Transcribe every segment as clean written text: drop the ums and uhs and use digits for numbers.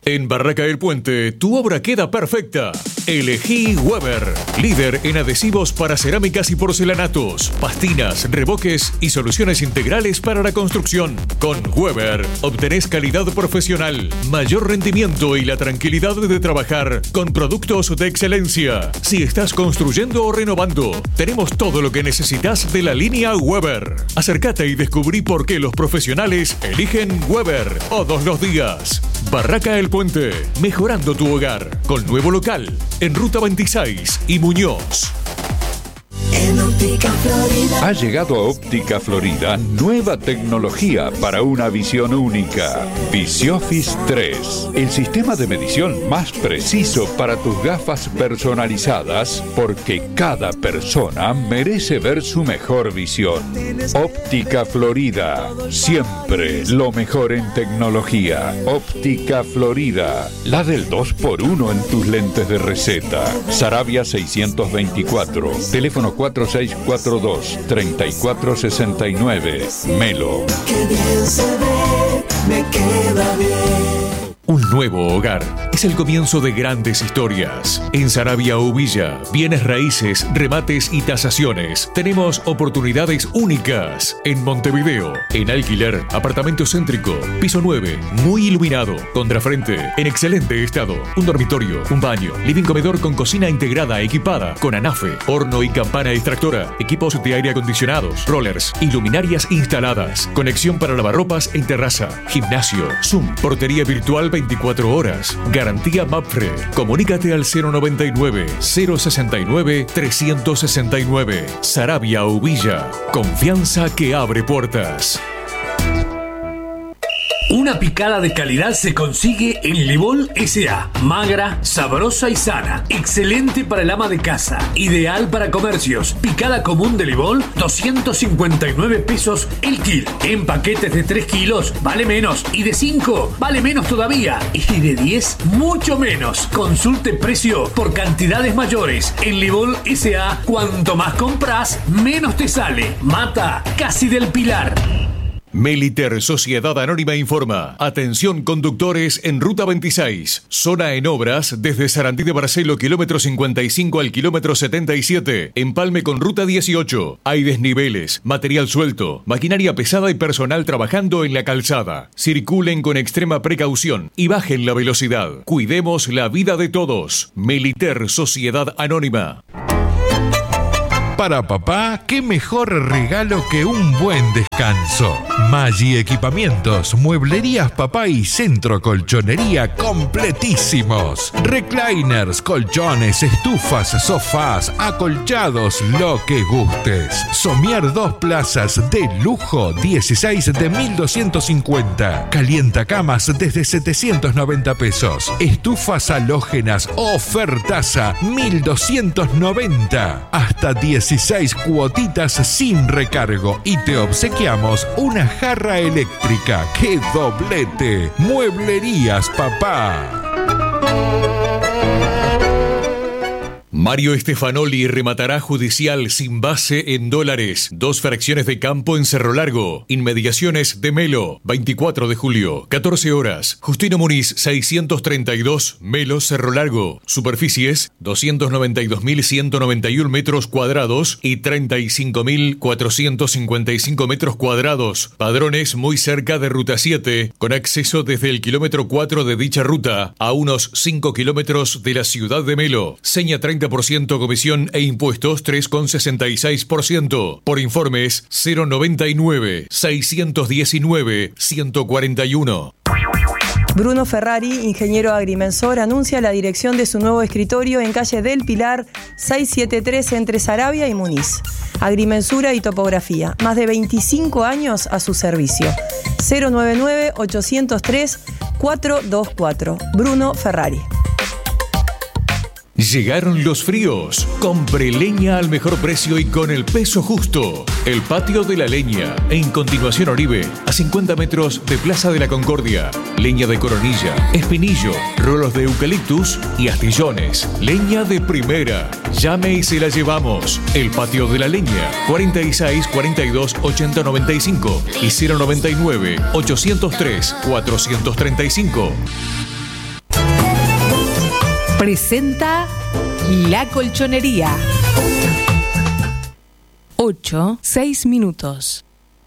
En Barraca del Puente, tu obra queda perfecta. Elegí Weber, líder en adhesivos para cerámicas y porcelanatos, pastinas, reboques y soluciones integrales para la construcción. Con Weber obtenés calidad profesional, mayor rendimiento y la tranquilidad de trabajar con productos de excelencia. Si estás construyendo o renovando, tenemos todo lo que necesitas de la línea Weber. Acércate y descubrí por qué los profesionales eligen Weber todos los días. Barraca El Puente, mejorando tu hogar, con nuevo local en Ruta 26 y Muñoz. En Óptica Florida. Ha llegado a Óptica Florida nueva tecnología para una visión única. Visioffice 3, el sistema de medición más preciso para tus gafas personalizadas, porque cada persona merece ver su mejor visión. Óptica Florida, siempre lo mejor en tecnología. Óptica Florida, la del 2x1 en tus lentes de receta. Sarabia 624, teléfono 4642-3469. Melo. Qué bien se ve, me queda bien. Un nuevo hogar es el comienzo de grandes historias. En Sarabia Ubilla, bienes raíces, remates y tasaciones. Tenemos oportunidades únicas. En Montevideo, en alquiler, apartamento céntrico, piso 9, muy iluminado, contrafrente, en excelente estado. Un dormitorio, un baño, living comedor con cocina integrada equipada, con anafe, horno y campana extractora, equipos de aire acondicionados, rollers, iluminarias instaladas, conexión para lavarropas en terraza, gimnasio, Zoom, portería virtual 24 horas. Garantía Mapfre. Comunícate al 099-069-369. Sarabia Ubilla. Confianza que abre puertas. Una picada de calidad se consigue en Libol S.A. Magra, sabrosa y sana. Excelente para el ama de casa. Ideal para comercios. Picada común de Libol, 259 pesos el kilo. En paquetes de 3 kilos vale menos. Y de 5 vale menos todavía. Y de 10 mucho menos. Consulte precio por cantidades mayores. En Libol S.A. cuanto más compras, menos te sale. Mata Casi del Pilar. Meliter Sociedad Anónima informa. Atención conductores en Ruta 26. Zona en obras desde Sarandí de Barcelo, kilómetro 55 al kilómetro 77. Empalme con Ruta 18. Hay desniveles, material suelto, maquinaria pesada y personal trabajando en la calzada. Circulen con extrema precaución y bajen la velocidad. Cuidemos la vida de todos. Meliter Sociedad Anónima. Para papá, qué mejor regalo que un buen descanso. Maggi Equipamientos, mueblerías papá y centro colchonería completísimos. Recliners, colchones, estufas, sofás, acolchados, lo que gustes. Somier 2 plazas de lujo, 16 de 1.250. Calientacamas desde 790 pesos. Estufas halógenas, ofertaza, 1.290. Hasta 16 cuotitas sin recargo y te obsequiamos una jarra eléctrica. ¡Qué doblete! Mueblerías papá. Mario Stefanoli rematará judicial sin base en dólares. 2 fracciones de campo en Cerro Largo. Inmediaciones de Melo. 24 de julio, 14 horas. Justino Muniz, 632, Melo, Cerro Largo. Superficies, 292.191 metros cuadrados y 35.455 metros cuadrados. Padrones muy cerca de Ruta 7, con acceso desde el kilómetro 4 de dicha ruta a unos 5 kilómetros de la ciudad de Melo. Seña 30% comisión e impuestos 3,66%. Por informes 099-619-141. Bruno Ferrari, ingeniero agrimensor, anuncia la dirección de su nuevo escritorio en calle del Pilar 673 entre Sarabia y Muniz. Agrimensura y topografía. Más de 25 años a su servicio. 099-803-424. Bruno Ferrari. Llegaron los fríos. Compre leña al mejor precio y con el peso justo. El Patio de la Leña. En continuación Oribe, a 50 metros de Plaza de la Concordia. Leña de coronilla, espinillo, rolos de eucaliptus y astillones. Leña de primera. Llame y se la llevamos. El Patio de la Leña. 46 42 80 95 y 099 803 435. presenta La Colchonería. 8:06.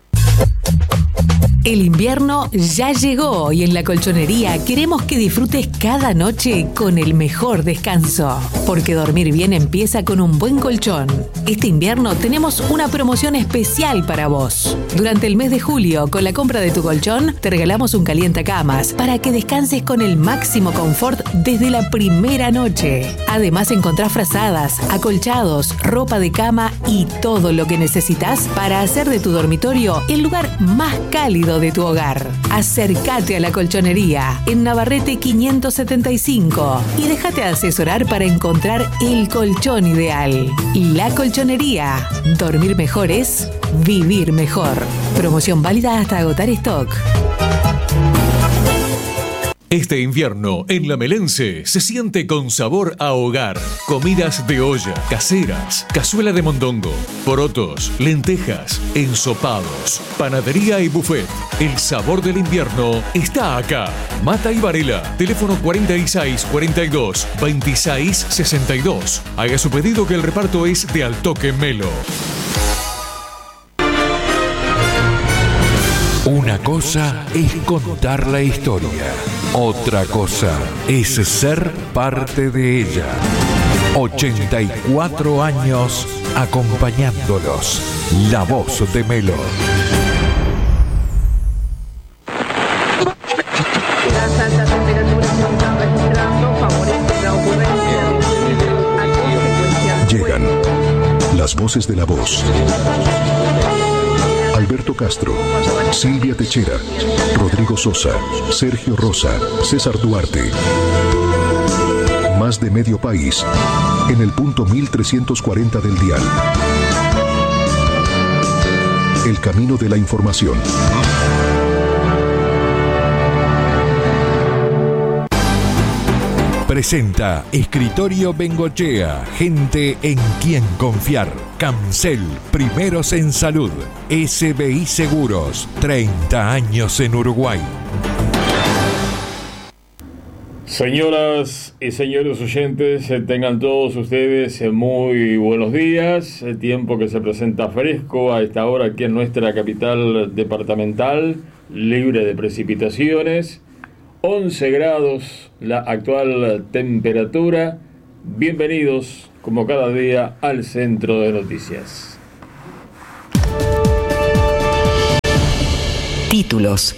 El invierno ya llegó y en La Colchonería queremos que disfrutes cada noche con el mejor descanso. Porque dormir bien empieza con un buen colchón. Este invierno tenemos una promoción especial para vos. Durante el mes de julio, con la compra de tu colchón, te regalamos un calientacamas para que descanses con el máximo confort desde la primera noche. Además encontrás frazadas, acolchados, ropa de cama y todo lo que necesitas para hacer de tu dormitorio el lugar más cálido de tu hogar. Acércate a La Colchonería en Navarrete 575 y déjate asesorar para encontrar el colchón ideal. La Colchonería. Dormir mejor es vivir mejor. Promoción válida hasta agotar stock. Este invierno en La Melense se siente con sabor a hogar. Comidas de olla, caseras, cazuela de mondongo, porotos, lentejas, ensopados, panadería y buffet. El sabor del invierno está acá. Mata y Varela, teléfono 46 42 26 62. Haga su pedido que el reparto es de Al Toque Melo. Una cosa es contar la historia, otra cosa es ser parte de ella. 84 años acompañándolos. La voz de Melo. Las altas temperaturas se están registrando, favorecen la ocurrencia de Llegan las voces de la voz. Alberto Castro, Silvia Techera, Rodrigo Sosa, Sergio Rosa, César Duarte. Más de medio país en el punto 1340 del dial. El camino de la información. Presenta Escritorio Bengochea, gente en quien confiar. Camcel, primeros en salud. SBI Seguros, 30 años en Uruguay. Señoras y señores oyentes, tengan todos ustedes muy buenos días. El tiempo que se presenta fresco a esta hora aquí en nuestra capital departamental, libre de precipitaciones. 11 grados la actual temperatura. Bienvenidos, como cada día, al Centro de Noticias. Títulos.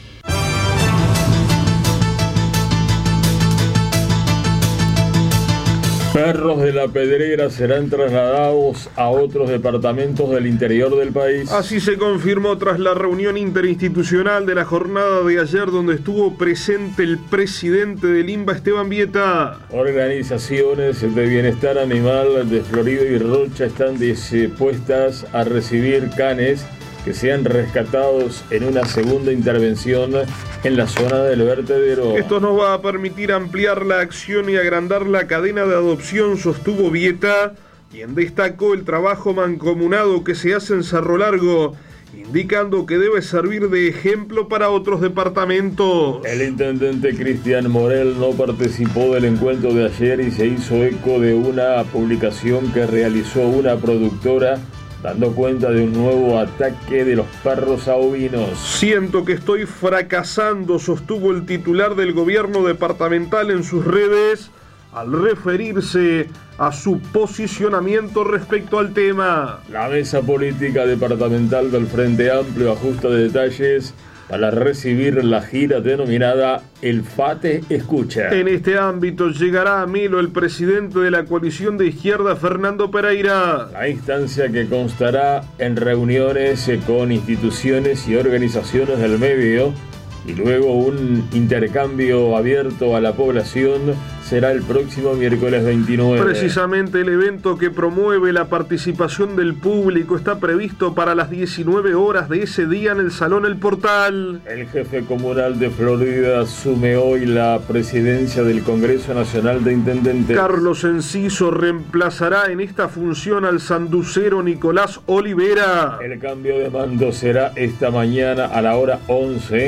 Perros de la Pedrera serán trasladados a otros departamentos del interior del país. Así se confirmó tras la reunión interinstitucional de la jornada de ayer, donde estuvo presente el presidente del INBA, Esteban Vieta. Organizaciones de bienestar animal de Florida y Rocha están dispuestas a recibir canes que sean rescatados en una segunda intervención en la zona del vertedero. Esto nos va a permitir ampliar la acción y agrandar la cadena de adopción, sostuvo Vieta, quien destacó el trabajo mancomunado que se hace en Cerro Largo, indicando que debe servir de ejemplo para otros departamentos. El intendente Cristian Morel no participó del encuentro de ayer y se hizo eco de una publicación que realizó una productora dando cuenta de un nuevo ataque de los perros a ovinos. Siento que estoy fracasando, sostuvo el titular del gobierno departamental en sus redes al referirse a su posicionamiento respecto al tema. La mesa política departamental del Frente Amplio ajusta detalles para recibir la gira denominada El FATE Escucha. En este ámbito llegará a Melo el presidente de la coalición de izquierda, Fernando Pereira. La instancia, que constará en reuniones con instituciones y organizaciones del medio y luego un intercambio abierto a la población, será el próximo miércoles 29. Precisamente el evento que promueve la participación del público está previsto para las 19 horas de ese día en el Salón El Portal. El jefe comunal de Florida asume hoy la presidencia del Congreso Nacional de Intendentes. Carlos Enciso reemplazará en esta función al sanducero Nicolás Olivera. El cambio de mando será esta mañana a la hora 11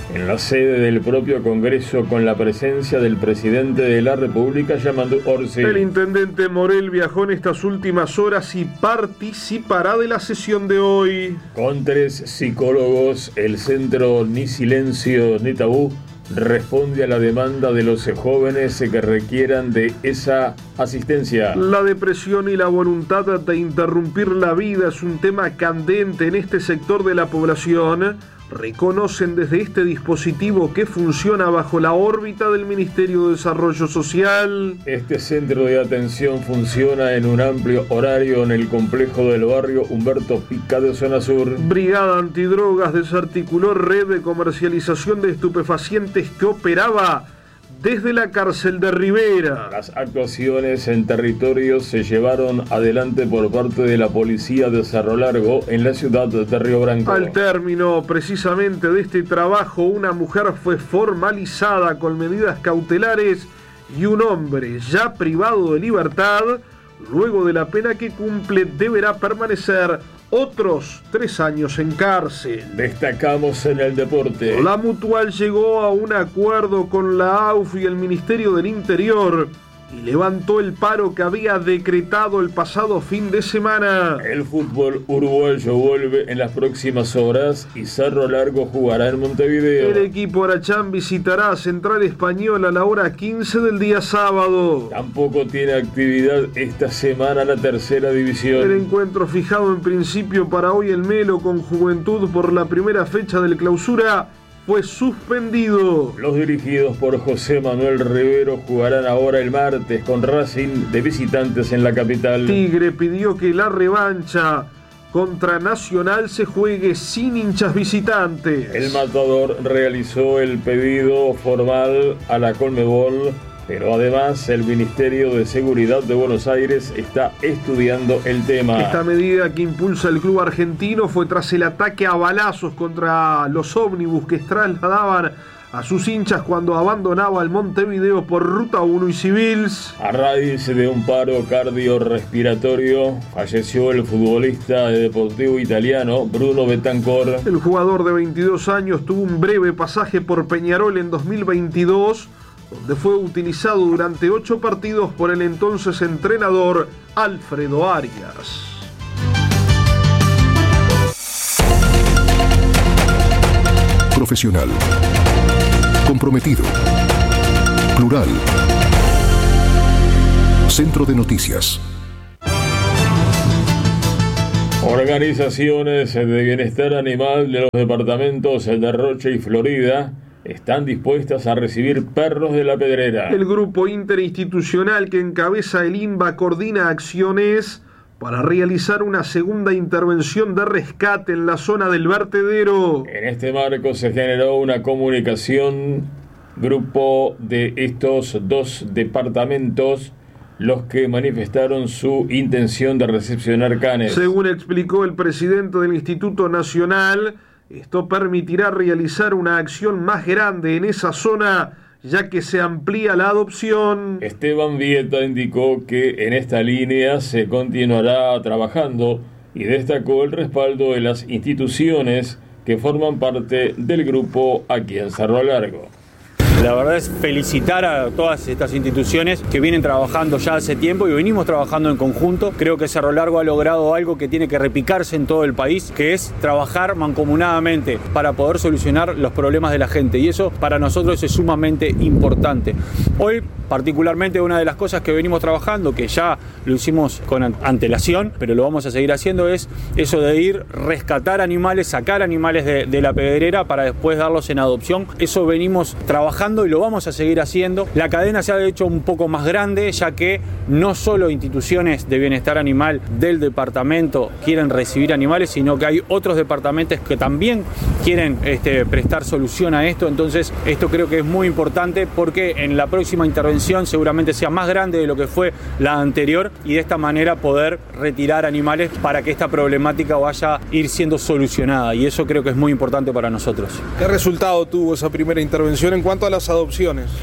en la sede del propio Congreso con la presencia del presidente de la República, Yamandu Orsi. El intendente Morel viajó en estas últimas horas y participará de la sesión de hoy. Con 3 psicólogos, el centro Ni Silencio Ni Tabú responde a la demanda de los jóvenes que requieran de esa asistencia. La depresión y la voluntad de interrumpir la vida es un tema candente en este sector de la población. Reconocen desde este dispositivo que funciona bajo la órbita del Ministerio de Desarrollo Social. Este centro de atención funciona en un amplio horario en el complejo del barrio Humberto Pica de Zona Sur. Brigada Antidrogas desarticuló red de comercialización de estupefacientes que operaba desde la cárcel de Rivera. Las actuaciones en territorio se llevaron adelante por parte de la policía de Cerro Largo en la ciudad de Río Branco. Al término precisamente de este trabajo, una mujer fue formalizada con medidas cautelares y un hombre ya privado de libertad, luego de la pena que cumple, deberá permanecer otros 3 años en cárcel. Destacamos en el deporte. La Mutual llegó a un acuerdo con la AUF y el Ministerio del Interior y levantó el paro que había decretado el pasado fin de semana. El fútbol uruguayo vuelve en las próximas horas y Cerro Largo jugará en Montevideo. El equipo Arachán visitará a Central Español a la hora 15 del día sábado. Tampoco tiene actividad esta semana la tercera división. El encuentro fijado en principio para hoy el Melo con Juventud por la primera fecha del clausura fue suspendido. Los dirigidos por José Manuel Rivero jugarán ahora el martes con Racing de visitantes en la capital. Tigre pidió que la revancha contra Nacional se juegue sin hinchas visitantes. El Matador realizó el pedido formal a la Conmebol, pero además el Ministerio de Seguridad de Buenos Aires está estudiando el tema. Esta medida que impulsa el club argentino fue tras el ataque a balazos contra los ómnibus que trasladaban a sus hinchas cuando abandonaba el Montevideo por Ruta 1 y Civils. A raíz de un paro cardiorrespiratorio, falleció el futbolista de Deportivo Italiano, Bruno Betancor. El jugador de 22 años tuvo un breve pasaje por Peñarol en 2022, donde fue utilizado durante 8 partidos por el entonces entrenador Alfredo Arias. Profesional, comprometido, plural. Centro de Noticias. Organizaciones de bienestar animal de los departamentos de Rocha y Florida están dispuestas a recibir perros de la Pedrera. El grupo interinstitucional que encabeza el INBA coordina acciones para realizar una segunda intervención de rescate en la zona del vertedero. En este marco se generó una comunicación, grupo de estos 2 departamentos, los que manifestaron su intención de recepcionar canes. Según explicó el presidente del Instituto Nacional, esto permitirá realizar una acción más grande en esa zona, ya que se amplía la adopción. Esteban Vieta indicó que en esta línea se continuará trabajando y destacó el respaldo de las instituciones que forman parte del grupo aquí en Cerro Largo. La verdad es felicitar a todas estas instituciones que vienen trabajando ya hace tiempo y venimos trabajando en conjunto. Creo que Cerro Largo ha logrado algo que tiene que replicarse en todo el país, que es trabajar mancomunadamente para poder solucionar los problemas de la gente, y eso para nosotros es sumamente importante. Hoy, particularmente, una de las cosas que venimos trabajando, que ya lo hicimos con antelación, pero lo vamos a seguir haciendo, es eso de ir, rescatar animales, sacar animales de la pedrera para después darlos en adopción. Eso venimos trabajando y lo vamos a seguir haciendo. La cadena se ha hecho un poco más grande, ya que no solo instituciones de bienestar animal del departamento quieren recibir animales, sino que hay otros departamentos que también quieren prestar solución a esto. Entonces esto creo que es muy importante, porque en la próxima intervención seguramente sea más grande de lo que fue la anterior, y de esta manera poder retirar animales para que esta problemática vaya a ir siendo solucionada, y eso creo que es muy importante para nosotros. ¿Qué resultado tuvo esa primera intervención en cuanto a las adopciones?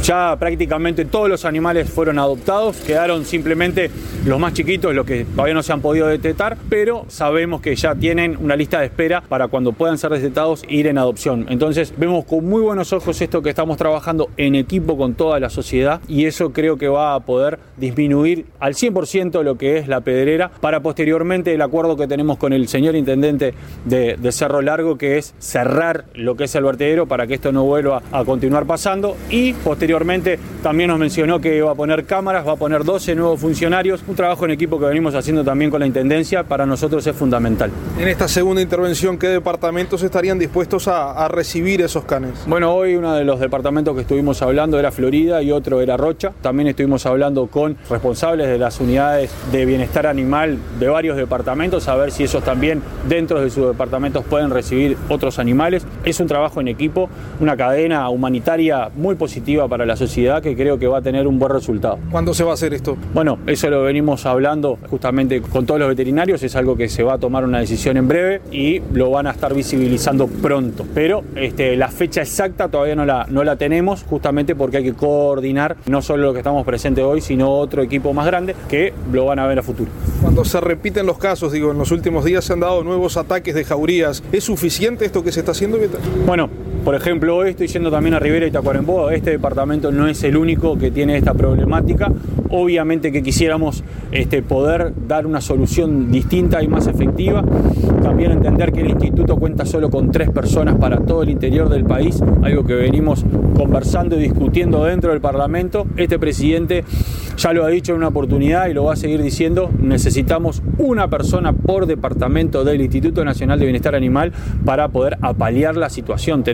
Ya prácticamente todos los animales fueron adoptados, quedaron simplemente los más chiquitos, los que todavía no se han podido detectar, pero sabemos que ya tienen una lista de espera para cuando puedan ser detectados ir en adopción. Entonces vemos con muy buenos ojos esto que estamos trabajando en equipo con toda la sociedad, y eso creo que va a poder disminuir al 100% lo que es la pedrera, para posteriormente el acuerdo que tenemos con el señor intendente de Cerro Largo, que es cerrar lo que es el vertedero para que esto no vuelva a continuar pasando, y posteriormente también nos mencionó que va a poner cámaras, va a poner 12 nuevos funcionarios, un trabajo en equipo que venimos haciendo también con la Intendencia, para nosotros es fundamental. En esta segunda intervención, ¿qué departamentos estarían dispuestos a recibir esos canes? Bueno, hoy uno de los departamentos que estuvimos hablando era Florida y otro era Rocha. También estuvimos hablando con responsables de las unidades de bienestar animal de varios departamentos, a ver si esos también dentro de sus departamentos pueden recibir otros animales. Es un trabajo en equipo, una cadena humanitaria muy positiva para la sociedad, que creo que va a tener un buen resultado. ¿Cuándo se va a hacer esto? Bueno, eso lo venimos hablando justamente con todos los veterinarios, es algo que se va a tomar una decisión en breve y lo van a estar visibilizando pronto, pero la fecha exacta todavía no la tenemos, justamente porque hay que coordinar no solo lo que estamos presentes hoy, sino otro equipo más grande que lo van a ver a futuro. Cuando se repiten los casos, en los últimos días se han dado nuevos ataques de jaurías, ¿es suficiente esto que se está haciendo? Bueno, por ejemplo, hoy estoy yendo también a Rivera y Tacuarembó. Este departamento no es el único que tiene esta problemática. Obviamente que quisiéramos poder dar una solución distinta y más efectiva. También entender que el instituto cuenta solo con 3 personas para todo el interior del país, algo que venimos conversando y discutiendo dentro del Parlamento. Este presidente ya lo ha dicho en una oportunidad y lo va a seguir diciendo: necesitamos una persona por departamento del Instituto Nacional de Bienestar Animal para poder apalear la situación.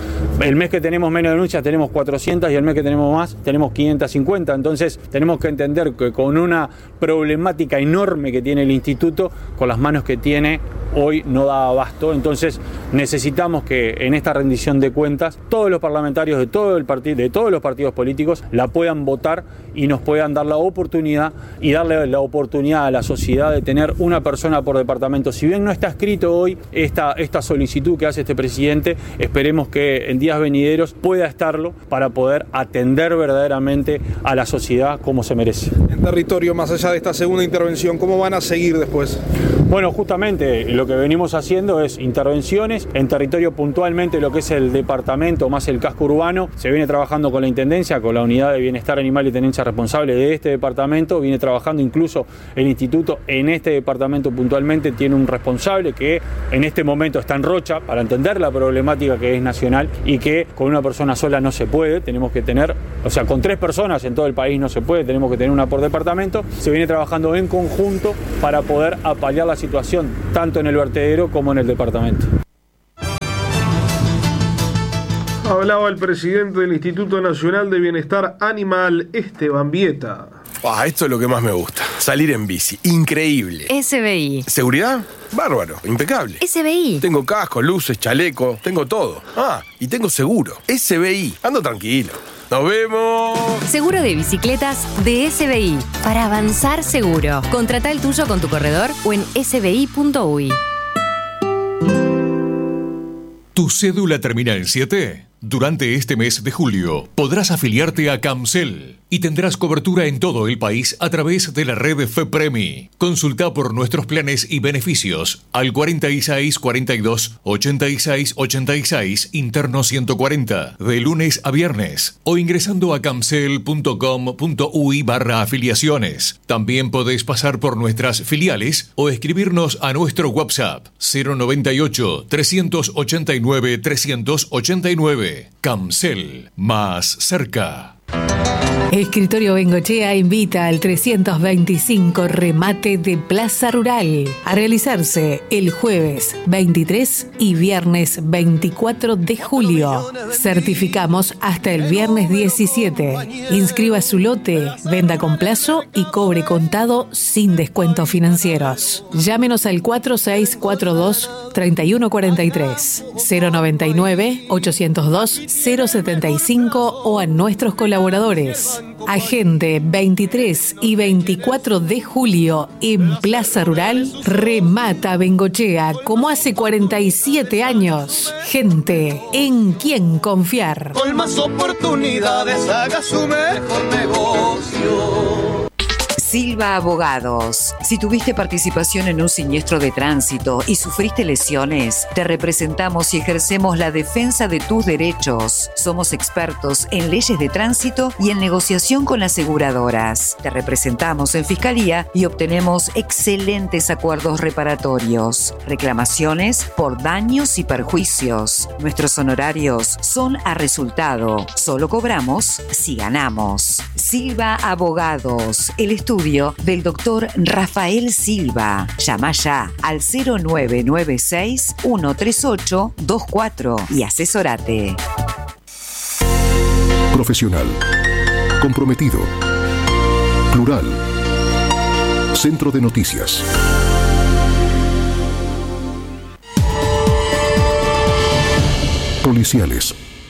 El mes que tenemos menos denuncias tenemos 400 y el mes que tenemos más tenemos 550. Entonces tenemos que entender que con una problemática enorme que tiene el instituto, con las manos que tiene, hoy no da abasto. Entonces necesitamos que en esta rendición de cuentas todos los parlamentarios de todos los partidos políticos la puedan votar y nos puedan dar la oportunidad y darle la oportunidad a la sociedad de tener una persona por departamento. Si bien no está escrito hoy esta solicitud que hace este presidente, esperemos que en días venideros pueda estarlo para poder atender verdaderamente a la sociedad como se merece. En territorio, más allá de esta segunda intervención, ¿cómo van a seguir después? Bueno, justamente lo que venimos haciendo es intervenciones en territorio, puntualmente lo que es el departamento más el casco urbano. Se viene trabajando con la Intendencia, con la Unidad de Bienestar Animal y Tenencia Responsable de este departamento. Viene trabajando incluso el instituto en este departamento puntualmente. Tiene un responsable que en este momento está en Rocha para entender la problemática que es nacional y que con una persona sola no se puede. Tenemos que tener, con 3 personas en todo el país no se puede, tenemos que tener una por departamento. Se viene trabajando en conjunto para poder apalear la situación, tanto en el vertedero como en el departamento. Hablaba el presidente del Instituto Nacional de Bienestar Animal, Esteban Vieta. Esto es lo que más me gusta. Salir en bici. Increíble. SBI. ¿Seguridad? Bárbaro. Impecable. SBI. Tengo casco, luces, chaleco. Tengo todo. Y tengo seguro. SBI. Ando tranquilo. ¡Nos vemos! Seguro de bicicletas de SBI. Para avanzar seguro. Contrata el tuyo con tu corredor o en sbi.uy. ¿Tu cédula termina en 7? Durante este mes de julio podrás afiliarte a Camcel y tendrás cobertura en todo el país a través de la red FEPREMI. Consulta por nuestros planes y beneficios al 46 42 86 86 interno 140 de lunes a viernes o ingresando a camcel.com.uy/afiliaciones. También podés pasar por nuestras filiales o escribirnos a nuestro WhatsApp 098 389 389. Camcel, más cerca. Escritorio Bengochea invita al 325 remate de Plaza Rural a realizarse el jueves 23 y viernes 24 de julio. Certificamos hasta el viernes 17. Inscriba su lote, venda con plazo y cobre contado sin descuentos financieros. Llámenos al 4642-3143, 099-802-075 o a nuestros colaboradores. Agende 23 y 24 de julio en Plaza Rural. Remata Bengochea como hace 47 años. Gente en quien confiar. Con más oportunidades haga su mejor negocio. Silva Abogados. Si tuviste participación en un siniestro de tránsito y sufriste lesiones, te representamos y ejercemos la defensa de tus derechos. Somos expertos en leyes de tránsito y en negociación con aseguradoras. Te representamos en fiscalía y obtenemos excelentes acuerdos reparatorios. Reclamaciones por daños y perjuicios. Nuestros honorarios son a resultado. Solo cobramos si ganamos. Silva Abogados. El estudio del doctor Rafael Silva. Llama ya al 0996-138-24 y asesorate. Profesional. Comprometido. Plural. Centro de Noticias. Policiales.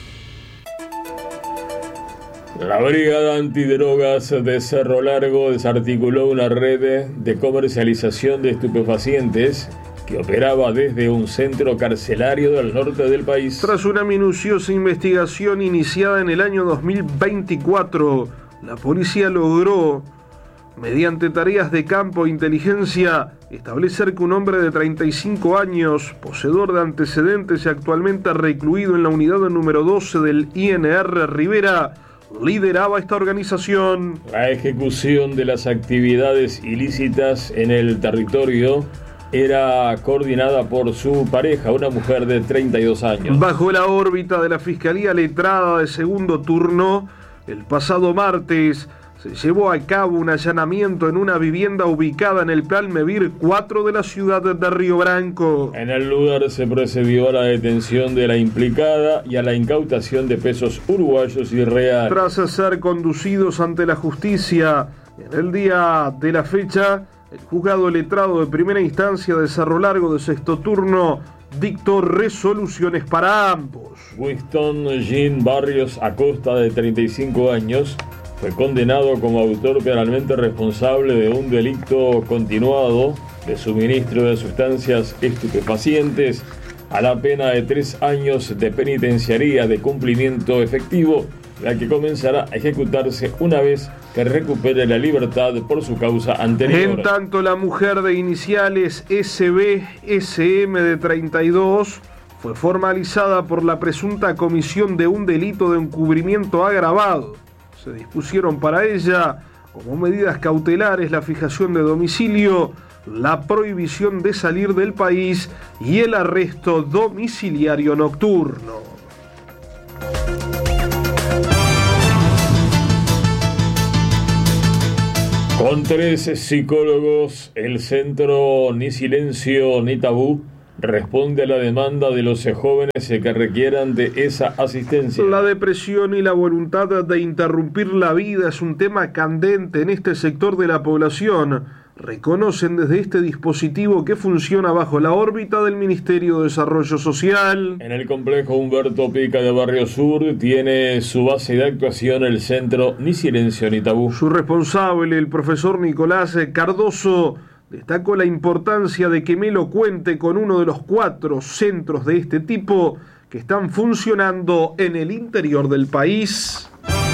La Brigada Antidrogas de Cerro Largo desarticuló una red de comercialización de estupefacientes que operaba desde un centro carcelario del norte del país. Tras una minuciosa investigación iniciada en el año 2024, la policía logró, mediante tareas de campo e inteligencia, establecer que un hombre de 35 años, poseedor de antecedentes y actualmente recluido en la unidad número 12 del INR Rivera, lideraba esta organización. La ejecución de las actividades ilícitas en el territorio era coordinada por su pareja, una mujer de 32 años. Bajo la órbita de la Fiscalía Letrada de segundo turno, el pasado martes se llevó a cabo un allanamiento en una vivienda ubicada en el Plan Mevir 4 de la ciudad de Río Branco. En el lugar se procedió a la detención de la implicada y a la incautación de pesos uruguayos y reales. Tras ser conducidos ante la justicia en el día de la fecha, el juzgado letrado de primera instancia de Cerro Largo de sexto turno dictó resoluciones para ambos. Winston Jean Barrios Acosta, de 35 años, fue condenado como autor penalmente responsable de un delito continuado de suministro de sustancias estupefacientes a la pena de 3 años de penitenciaría de cumplimiento efectivo, la que comenzará a ejecutarse una vez que recupere la libertad por su causa anterior. En tanto, la mujer de iniciales SBSM de 32 fue formalizada por la presunta comisión de un delito de encubrimiento agravado. Se dispusieron para ella, como medidas cautelares, la fijación de domicilio, la prohibición de salir del país y el arresto domiciliario nocturno. Con 13 psicólogos, el Centro Ni Silencio Ni Tabú responde a la demanda de los jóvenes que requieran de esa asistencia. La depresión y la voluntad de interrumpir la vida es un tema candente en este sector de la población. Reconocen desde este dispositivo que funciona bajo la órbita del Ministerio de Desarrollo Social. En el complejo Humberto Pica de Barrio Sur tiene su base de actuación el Centro Ni Silencio Ni Tabú. Su responsable, el profesor Nicolás Cardoso, destacó la importancia de que Melo cuente con uno de los 4 centros de este tipo que están funcionando en el interior del país.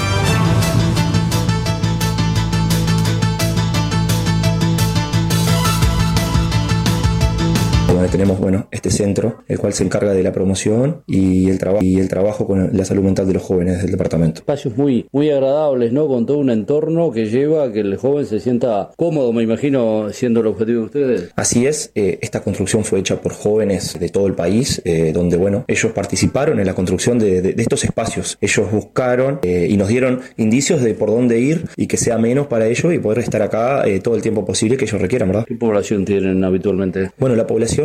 Donde tenemos este centro, el cual se encarga de la promoción y el trabajo con la salud mental de los jóvenes del departamento. Espacios muy agradables, ¿no? Con todo un entorno que lleva a que el joven se sienta cómodo, me imagino, siendo el objetivo de ustedes. Así es, esta construcción fue hecha por jóvenes de todo el país, donde ellos participaron en la construcción de estos espacios. Ellos buscaron y nos dieron indicios de por dónde ir y que sea menos para ellos y poder estar acá todo el tiempo posible que ellos requieran, ¿verdad? ¿Qué población tienen habitualmente? Bueno, la población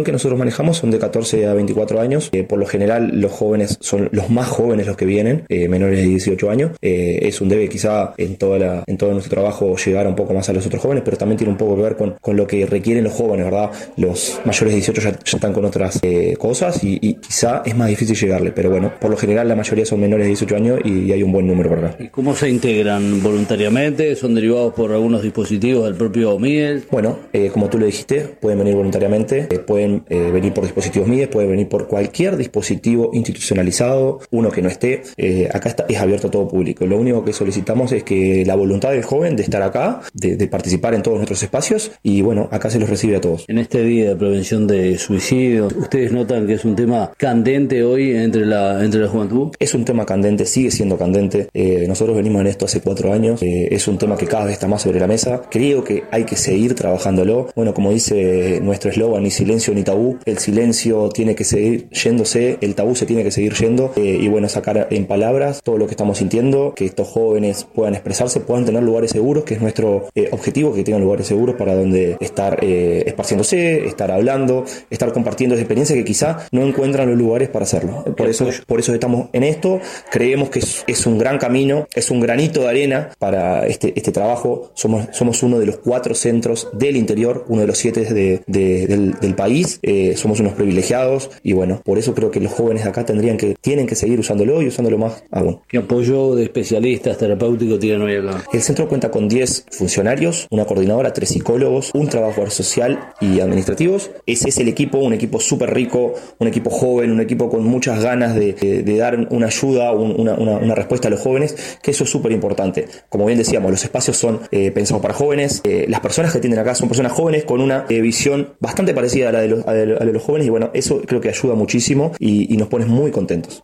que nosotros manejamos son de 14 a 24 años. Por lo general los jóvenes son los más jóvenes los que vienen, menores de 18 años. Es un debe quizá en todo nuestro trabajo llegar un poco más a los otros jóvenes, pero también tiene un poco que ver con lo que requieren los jóvenes, ¿verdad? Los mayores de 18 ya están con otras cosas y quizá es más difícil llegarle, pero bueno, por lo general la mayoría son menores de 18 años y hay un buen número por acá. ¿Y cómo se integran voluntariamente? ¿Son derivados por algunos dispositivos del propio MIES? Bueno, como tú lo dijiste, pueden venir voluntariamente, pueden venir por dispositivos MIES, pueden venir por cualquier dispositivo institucionalizado, uno que no esté, acá es abierto a todo público. Lo único que solicitamos es que la voluntad del joven de estar acá, de participar en todos nuestros espacios, y bueno, acá se los recibe a todos. En este día de prevención de suicidio, ¿ustedes notan que es un tema candente hoy entre la juventud? Es un tema candente, sigue siendo candente. Nosotros venimos en esto hace 4 años, es un tema que cada vez está más sobre la mesa. Creo que hay que seguir trabajándolo. Bueno, como dice nuestro eslogan, ni silencio ni tabú, el silencio tiene que seguir yéndose, el tabú se tiene que seguir yendo, y bueno, sacar en palabras todo lo que estamos sintiendo, que estos jóvenes puedan expresarse, puedan tener lugares seguros, que es nuestro objetivo, que tengan lugares seguros para donde estar esparciéndose, estar hablando, estar compartiendo esa experiencia que quizá no encuentran los lugares para hacerlo. Por eso estamos en esto. Creemos que es un gran camino, es un granito de arena para este trabajo. Somos uno de los 4 centros del interior, uno de los 7 del país. Somos unos privilegiados y bueno, por eso creo que los jóvenes de acá tienen que seguir usándolo y usándolo más aún. ¿Qué apoyo de especialistas terapéuticos tienen hoy acá? El centro cuenta con 10 funcionarios, una coordinadora, 3 psicólogos, un trabajador social y administrativos. Ese es el equipo, un equipo súper rico, un equipo joven, un equipo con muchas ganas de dar una ayuda, una respuesta a los jóvenes, que eso es súper importante. Como bien decíamos, los espacios son pensados para jóvenes. Las personas que atienden acá son personas jóvenes con una visión bastante parecida a la de los jóvenes y bueno, eso creo que ayuda muchísimo y nos pone muy contentos.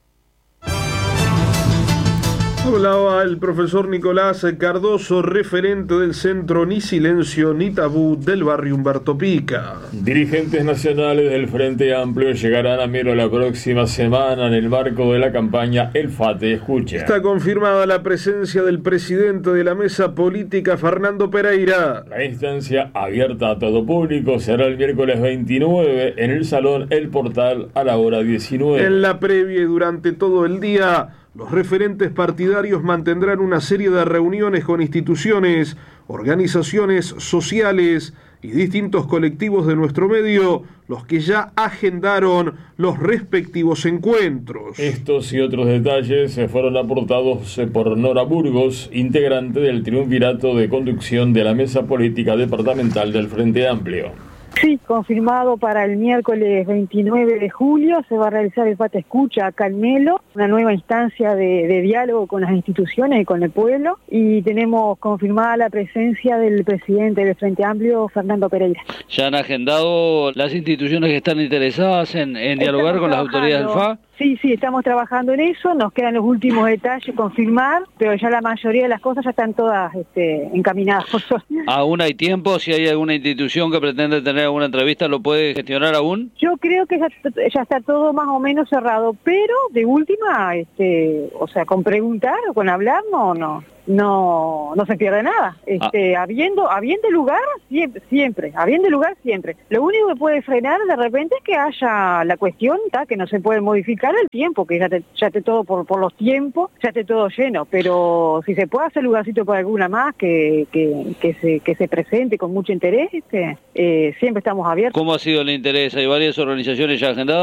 Hablaba el profesor Nicolás Cardoso, referente del centro Ni Silencio ni Tabú del barrio Humberto Pica. Dirigentes nacionales del Frente Amplio llegarán a Melo la próxima semana en el marco de la campaña El FATE Escucha. Está confirmada la presencia del presidente de la mesa política, Fernando Pereira. La instancia, abierta a todo público, será el miércoles 29 en el Salón El Portal a la hora 19. En la previa y durante todo el día, los referentes partidarios mantendrán una serie de reuniones con instituciones, organizaciones sociales y distintos colectivos de nuestro medio, los que ya agendaron los respectivos encuentros. Estos y otros detalles fueron aportados por Nora Burgos, integrante del triunvirato de conducción de la Mesa Política Departamental del Frente Amplio. Sí, confirmado para el miércoles 29 de julio se va a realizar el FATE Escucha acá en Melo, una nueva instancia de diálogo con las instituciones y con el pueblo, y tenemos confirmada la presencia del presidente del Frente Amplio, Fernando Pereira. ¿Ya han agendado las instituciones que están interesadas en dialogar con las autoridades del FA? Sí, estamos trabajando en eso, nos quedan los últimos detalles confirmar, pero ya la mayoría de las cosas ya están todas encaminadas. ¿Aún hay tiempo? Si hay alguna institución que pretende tener alguna entrevista, ¿lo puede gestionar aún? Yo creo que ya está todo más o menos cerrado, pero de última, o sea, con preguntar o con hablar, no se pierde nada. Habiendo lugar, siempre. Lo único que puede frenar de repente es que haya la cuestión, que no se puede modificar el tiempo, que ya esté todo por los tiempos, ya esté todo lleno, pero si se puede hacer lugarcito para alguna más que se presente con mucho interés, siempre estamos abiertos. ¿Cómo ha sido el interés? ¿Hay varias organizaciones ya agendadas?